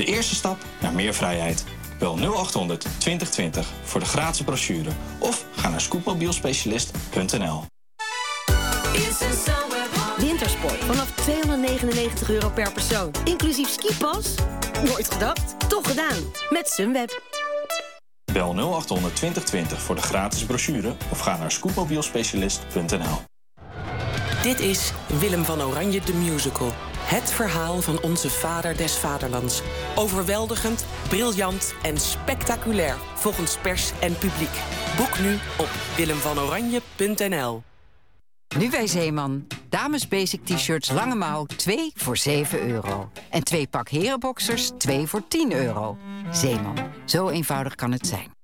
eerste stap naar meer vrijheid. Bel 0800 2020 voor de gratis brochure of ga naar scootmobielspecialist.nl. Wintersport vanaf €299 per persoon. Inclusief skipas? Nooit gedacht, toch gedaan. Met Sunweb. Bel 0800 2020 voor de gratis brochure of ga naar scootmobielspecialist.nl. Dit is Willem van Oranje de Musical. Het verhaal van onze vader des vaderlands. Overweldigend, briljant en spectaculair volgens pers en publiek. Boek nu op willemvanoranje.nl. Nu bij Zeeman. Dames basic t-shirts lange mouw 2 voor €7. En 2 pak herenboxers 2 voor €10. Zeeman. Zo eenvoudig kan het zijn.